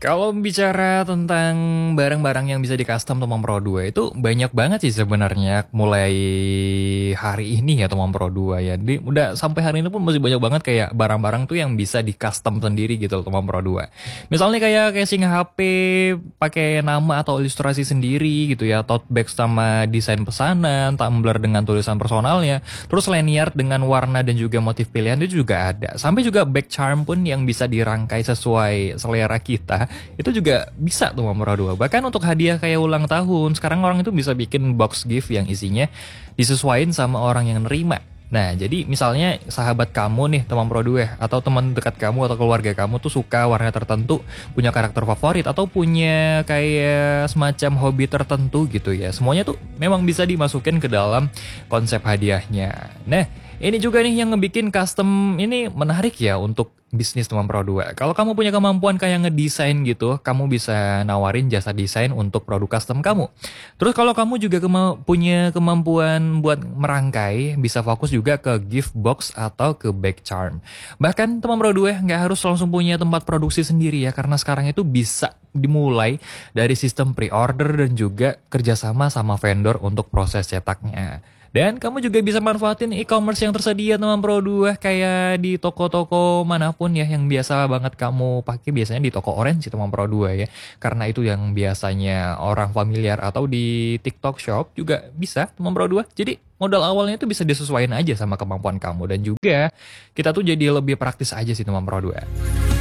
Kalau bicara tentang barang-barang yang bisa di-custom Tomom Pro 2 itu banyak banget sih sebenarnya mulai hari ini ya Tomom Pro 2 ya. Jadi udah sampai hari ini pun masih banyak banget kayak barang-barang tuh yang bisa di-custom sendiri gitu loh Tomom Pro 2. Misalnya kayak casing HP pakai nama atau ilustrasi sendiri gitu ya, tote bag sama desain pesanan, tumbler dengan tulisan personalnya, terus lanyard dengan warna dan juga motif pilihan itu juga ada. Sampai juga bag charm pun yang bisa dirangkai sesuai selera kita itu juga bisa tuh Mamora 2. Bahkan untuk hadiah kayak ulang tahun, sekarang orang itu bisa bikin box gift yang isinya disesuaikan sama orang yang nerima. Nah, jadi misalnya sahabat kamu nih, teman Pro 2, atau teman dekat kamu atau keluarga kamu tuh suka warna tertentu, punya karakter favorit, atau punya kayak semacam hobi tertentu gitu ya. Semuanya tuh memang bisa dimasukin ke dalam konsep hadiahnya. Nah, ini juga nih yang ngebikin custom ini menarik ya untuk bisnis teman Pro 2. Kalau kamu punya kemampuan kayak ngedesain gitu, kamu bisa nawarin jasa desain untuk produk custom kamu. Terus kalau kamu juga punya kemampuan buat merangkai, bisa fokus juga ke gift box atau ke bag charm. Bahkan teman Pro 2 nggak harus langsung punya tempat produksi sendiri ya, karena sekarang itu bisa dimulai dari sistem pre-order dan juga kerjasama sama vendor untuk proses cetaknya. Dan kamu juga bisa manfaatin e-commerce yang tersedia teman Pro 2 kayak di toko-toko manapun ya yang biasa banget kamu pakai, biasanya di toko orange teman Pro 2 ya. Karena itu yang biasanya orang familiar, atau di TikTok Shop juga bisa teman Pro 2. Jadi modal awalnya itu bisa disesuaikan aja sama kemampuan kamu, dan juga kita tuh jadi lebih praktis aja sih teman Pro 2.